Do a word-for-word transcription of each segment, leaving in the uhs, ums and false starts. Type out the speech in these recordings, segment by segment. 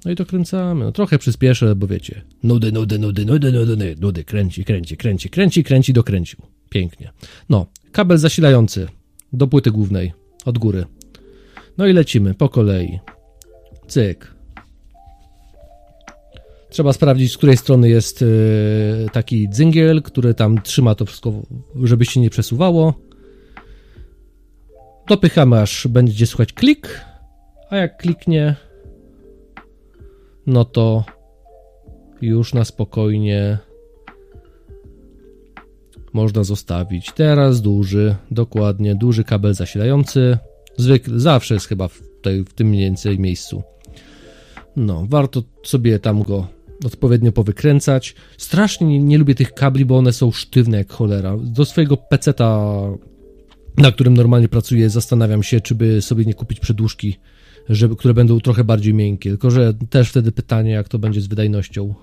No i dokręcamy. No trochę przyspieszę, bo wiecie, nudy, nudy, nudy, nudy, nudy, nudy, nudy, kręci, kręci, kręci, kręci, kręci, dokręcił. Pięknie. No, kabel zasilający do płyty głównej, od góry. No i lecimy po kolei. Cyk. Trzeba sprawdzić, z której strony jest yy, taki dzyngiel, który tam trzyma to wszystko, żeby się nie przesuwało. Dopychamy, aż będzie słychać klik, a jak kliknie, no to już na spokojnie można zostawić. Teraz duży, dokładnie, duży kabel zasilający. Zwykle, zawsze jest chyba w, tej, w tym mniej więcej miejscu. No, warto sobie tam go odpowiednio powykręcać. Strasznie nie, nie lubię tych kabli, bo one są sztywne jak cholera. Do swojego peceta, na którym normalnie pracuję, zastanawiam się, czy by sobie nie kupić przedłużki, żeby, które będą trochę bardziej miękkie. Tylko że też wtedy pytanie, jak to będzie z wydajnością.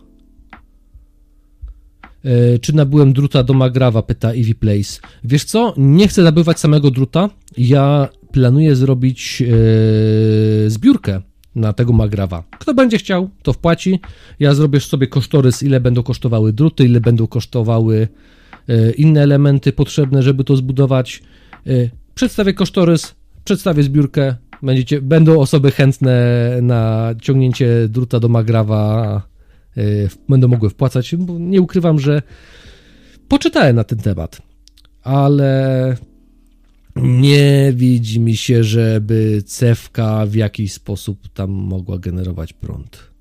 Yy, czy nabyłem druta do Magrawa, pyta Eevee Place. Wiesz co? Nie chcę nabywać samego druta. Ja planuję zrobić yy, zbiórkę na tego Magrawa. Kto będzie chciał, to wpłaci. Ja zrobię sobie kosztorys, ile będą kosztowały druty, ile będą kosztowały yy, inne elementy potrzebne, żeby to zbudować. Yy, przedstawię kosztorys, przedstawię zbiórkę. Będziecie, będą osoby chętne na ciągnięcie druta do Magrawa, yy, będą mogły wpłacać, bo nie ukrywam, że poczytałem na ten temat, ale nie widzi mi się, żeby cewka w jakiś sposób tam mogła generować prąd.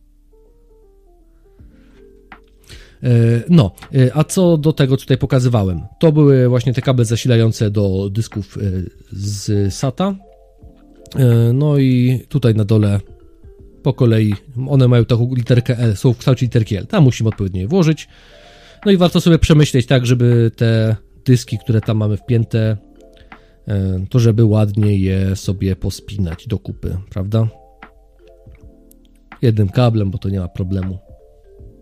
No, a co do tego, co tutaj pokazywałem, to były właśnie te kable zasilające do dysków z SATA. No i tutaj na dole po kolei one mają taką literkę L, są w kształcie literki L, tam musimy odpowiednio je włożyć. No i warto sobie przemyśleć tak, żeby te dyski, które tam mamy wpięte, to żeby ładnie je sobie pospinać do kupy, prawda? Jednym kablem, bo to nie ma problemu.